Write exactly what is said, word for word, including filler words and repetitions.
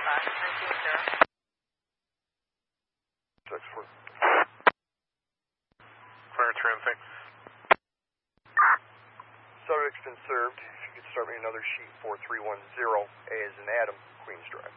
nineteen, Sarah. six four. Clearance room, thanks. Subject's been served. If you could start me another sheet four three one zero, A as in Adam, Queens Drive.